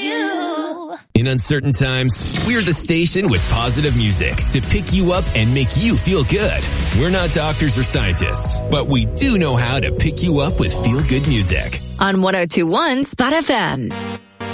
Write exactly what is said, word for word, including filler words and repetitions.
you. In uncertain times, we're the station with positive music to pick you up and make you feel good. We're not doctors or scientists, but we do know how to pick you up with feel-good music. On one oh two point one Spot F M.